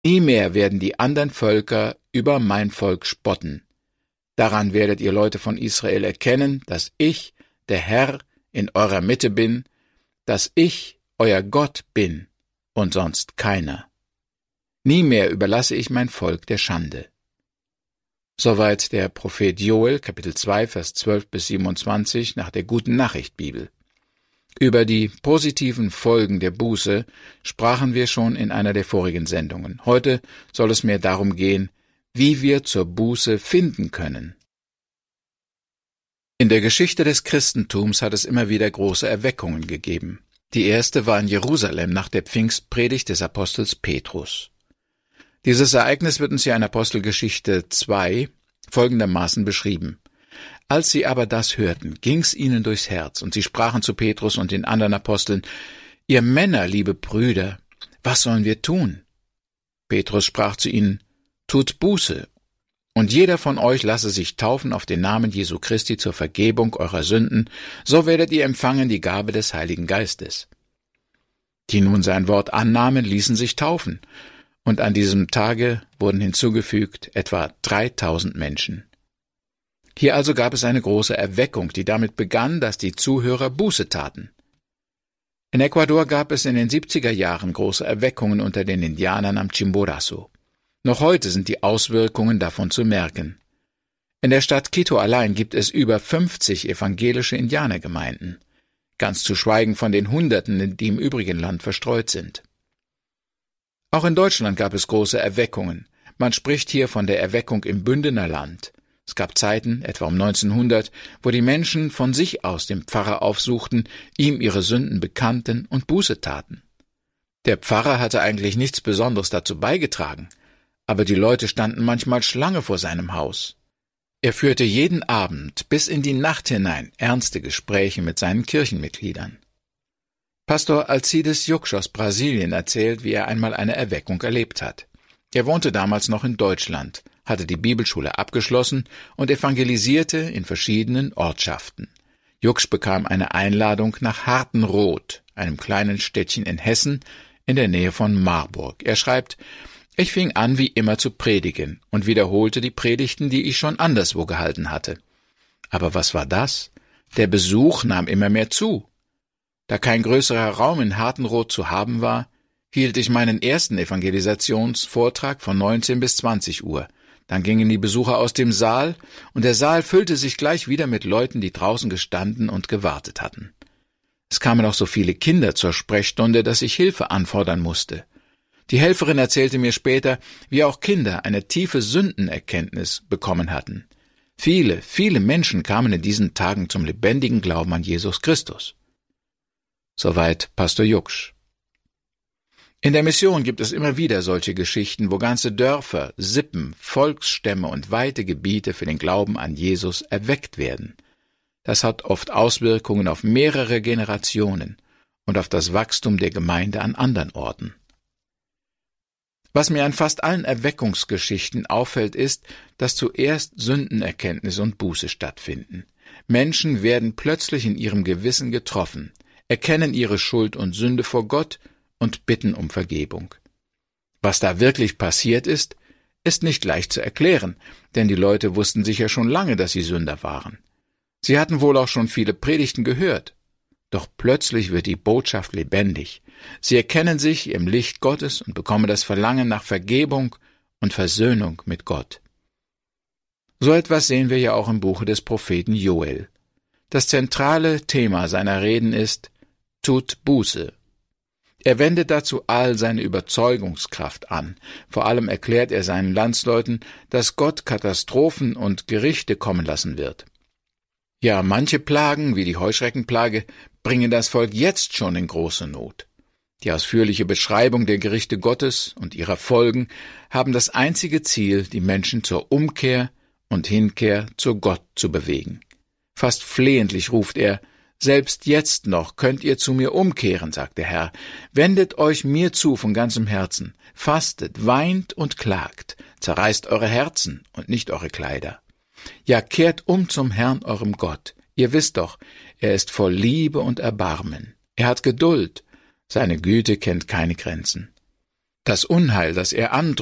Nie mehr werden die anderen Völker über mein Volk spotten. Daran werdet ihr Leute von Israel erkennen, dass ich, der Herr, in eurer Mitte bin, dass ich, euer Gott, bin und sonst keiner. Nie mehr überlasse ich mein Volk der Schande. Soweit der Prophet Joel, Kapitel 2, Vers 12 bis 27 nach der Guten Nachricht Bibel. Über die positiven Folgen der Buße sprachen wir schon in einer der vorigen Sendungen. Heute soll es mehr darum gehen, wie wir zur Buße finden können. In der Geschichte des Christentums hat es immer wieder große Erweckungen gegeben. Die erste war in Jerusalem nach der Pfingstpredigt des Apostels Petrus. Dieses Ereignis wird uns ja in Apostelgeschichte 2 folgendermaßen beschrieben. Als sie aber das hörten, ging's ihnen durchs Herz, und sie sprachen zu Petrus und den anderen Aposteln, »Ihr Männer, liebe Brüder, was sollen wir tun?« Petrus sprach zu ihnen, »Tut Buße, und jeder von euch lasse sich taufen auf den Namen Jesu Christi zur Vergebung eurer Sünden, so werdet ihr empfangen die Gabe des Heiligen Geistes.« Die nun sein Wort annahmen, ließen sich taufen, und an diesem Tage wurden hinzugefügt etwa 3000 Menschen. Hier also gab es eine große Erweckung, die damit begann, dass die Zuhörer Buße taten. In Ecuador gab es in den 70er Jahren große Erweckungen unter den Indianern am Chimborazo. Noch heute sind die Auswirkungen davon zu merken. In der Stadt Quito allein gibt es über 50 evangelische Indianergemeinden, ganz zu schweigen von den Hunderten, die im übrigen Land verstreut sind. Auch in Deutschland gab es große Erweckungen. Man spricht hier von der Erweckung im Bündner Land. Es gab Zeiten, etwa um 1900, wo die Menschen von sich aus den Pfarrer aufsuchten, ihm ihre Sünden bekannten und Buße taten. Der Pfarrer hatte eigentlich nichts Besonderes dazu beigetragen, aber die Leute standen manchmal Schlange vor seinem Haus. Er führte jeden Abend bis in die Nacht hinein ernste Gespräche mit seinen Kirchenmitgliedern. Pastor Alcides Juxch aus Brasilien erzählt, wie er einmal eine Erweckung erlebt hat. Er wohnte damals noch in Deutschland, hatte die Bibelschule abgeschlossen und evangelisierte in verschiedenen Ortschaften. Juxch bekam eine Einladung nach Hartenroth, einem kleinen Städtchen in Hessen, in der Nähe von Marburg. Er schreibt, »Ich fing an, wie immer zu predigen und wiederholte die Predigten, die ich schon anderswo gehalten hatte. Aber was war das? Der Besuch nahm immer mehr zu. Da kein größerer Raum in Hartenroth zu haben war, hielt ich meinen ersten Evangelisationsvortrag von 19 bis 20 Uhr. Dann gingen die Besucher aus dem Saal, und der Saal füllte sich gleich wieder mit Leuten, die draußen gestanden und gewartet hatten. Es kamen auch so viele Kinder zur Sprechstunde, dass ich Hilfe anfordern musste. Die Helferin erzählte mir später, wie auch Kinder eine tiefe Sündenerkenntnis bekommen hatten. Viele, viele Menschen kamen in diesen Tagen zum lebendigen Glauben an Jesus Christus. Soweit Pastor Juxch. In der Mission gibt es immer wieder solche Geschichten, wo ganze Dörfer, Sippen, Volksstämme und weite Gebiete für den Glauben an Jesus erweckt werden. Das hat oft Auswirkungen auf mehrere Generationen und auf das Wachstum der Gemeinde an anderen Orten. Was mir an fast allen Erweckungsgeschichten auffällt, ist, dass zuerst Sündenerkenntnis und Buße stattfinden. Menschen werden plötzlich in ihrem Gewissen getroffen, erkennen ihre Schuld und Sünde vor Gott und bitten um Vergebung. Was da wirklich passiert ist nicht leicht zu erklären, denn die Leute wussten sicher schon lange, dass sie Sünder waren. Sie hatten wohl auch schon viele Predigten gehört. Doch plötzlich wird die Botschaft lebendig. Sie erkennen sich im Licht Gottes und bekommen das Verlangen nach Vergebung und Versöhnung mit Gott. So etwas sehen wir ja auch im Buche des Propheten Joel. Das zentrale Thema seiner Reden ist: Tut Buße. Er wendet dazu all seine Überzeugungskraft an. Vor allem erklärt er seinen Landsleuten, dass Gott Katastrophen und Gerichte kommen lassen wird. Ja, manche Plagen, wie die Heuschreckenplage, bringen das Volk jetzt schon in große Not. Die ausführliche Beschreibung der Gerichte Gottes und ihrer Folgen haben das einzige Ziel, die Menschen zur Umkehr und Hinkehr zu Gott zu bewegen. Fast flehentlich ruft er: »Selbst jetzt noch könnt ihr zu mir umkehren«, sagt der Herr. »Wendet euch mir zu von ganzem Herzen, fastet, weint und klagt, zerreißt eure Herzen und nicht eure Kleider. Ja, kehrt um zum Herrn, eurem Gott. Ihr wisst doch, er ist voll Liebe und Erbarmen. Er hat Geduld, seine Güte kennt keine Grenzen. Das Unheil, das er androht,